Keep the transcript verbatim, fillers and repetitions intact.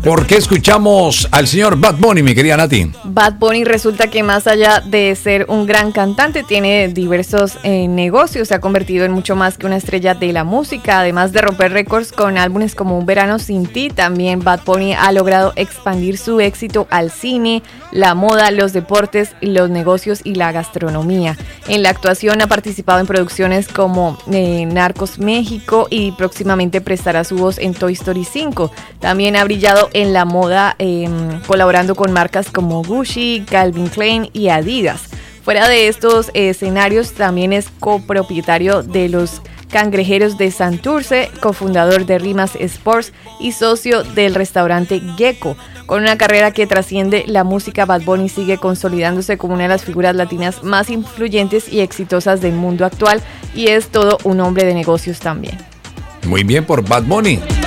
¿Por qué escuchamos al señor Bad Bunny, mi querida Nati? Bad Bunny resulta que más allá de ser un gran cantante, tiene diversos eh, negocios, se ha convertido en mucho más que una estrella de la música, además de romper récords con álbumes como Un Verano Sin Ti. También Bad Bunny ha logrado expandir su éxito al cine, la moda, los deportes, los negocios y la gastronomía. En la actuación ha participado en producciones como eh, Narcos México y próximamente prestará su voz en Toy Story cinco. También ha brillado en la moda eh, colaborando con marcas como Gucci, Calvin Klein y Adidas. Fuera de estos escenarios también es copropietario de los Cangrejeros de Santurce, cofundador de Rimas Sports y socio del restaurante Gecko. Con una carrera que trasciende la música, Bad Bunny sigue consolidándose como una de las figuras latinas más influyentes y exitosas del mundo actual y es todo un hombre de negocios también. Muy bien por Bad Bunny.